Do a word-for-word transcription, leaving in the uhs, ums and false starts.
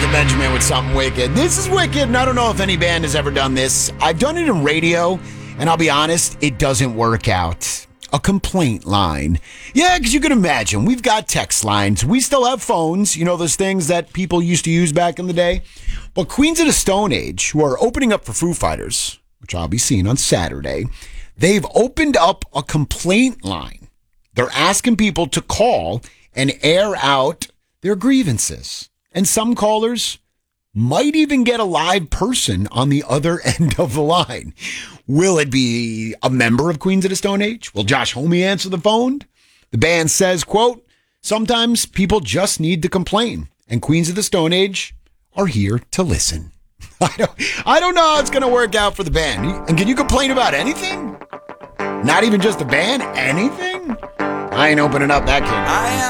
Breaking Benjamin with something wicked. This is wicked, and I don't know if any band has ever done this. I've done it in radio, and I'll be honest, it doesn't work out. A complaint line. Yeah, because you can imagine, we've got text lines. We still have phones, you know, those things that people used to use back in the day. But Queens of the Stone Age, who are opening up for Foo Fighters, which I'll be seeing on Saturday, they've opened up a complaint line. They're asking people to call and air out their grievances. And some callers might even get a live person on the other end of the line. Will it be a member of Queens of the Stone Age? Will Josh Homme answer the phone? The band says, quote, sometimes people just need to complain, and Queens of the Stone Age are here to listen. I don't, I don't know how it's going to work out for the band. And can you complain about anything? Not even just the band? Anything? I ain't opening up that can. I am